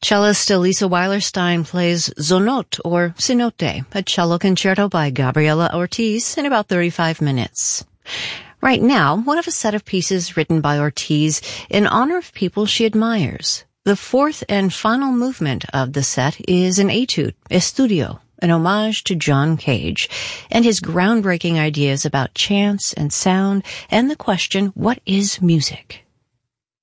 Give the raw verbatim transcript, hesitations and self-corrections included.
Cellist Elisa Weilerstein plays Zonot, or Cenote, a cello concerto by Gabriela Ortiz, in about thirty-five minutes. Right now, one of a set of pieces written by Ortiz in honor of people she admires. The fourth and final movement of the set is an etude, Estudio, an homage to John Cage and his groundbreaking ideas about chance and sound and the question, what is music?